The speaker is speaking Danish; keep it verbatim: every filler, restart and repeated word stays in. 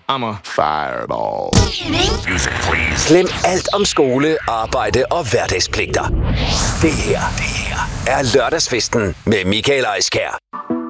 I'm a fireball. Music, please. Glem alt om skole, arbejde og hverdagspligter. Det her, det her er Lørdagsfesten med Michael Aiskjær.